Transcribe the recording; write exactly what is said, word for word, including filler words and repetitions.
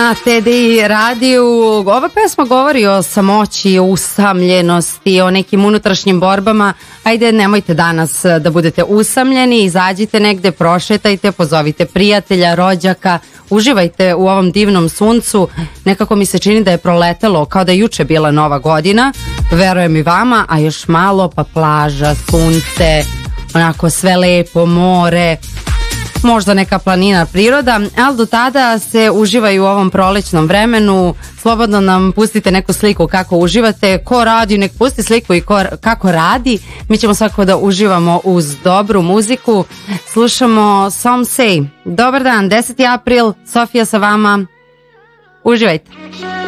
Na T D I radiju. Ova pesma govori o samoći, o usamljenosti, o nekim unutrašnjim borbama. Ajde, nemojte danas da budete usamljeni, izađite negde, prošetajte, pozovite prijatelja, rođaka, uživajte u ovom divnom suncu. Nekako mi se čini da je proletelo kao da je juče bila nova godina. Verujem i vama, a još malo pa plaža, sunce, onako sve lepo, more, možda neka planina, priroda, ali do tada se uživaju u ovom prolećnom vremenu. Slobodno nam pustite neku sliku kako uživate. Ko radi, nek pusti sliku i ko, kako radi. Mi ćemo svakako da uživamo uz dobru muziku. Slušamo Some Say. Dobar dan, deseti april, Sofija sa vama. Uživajte.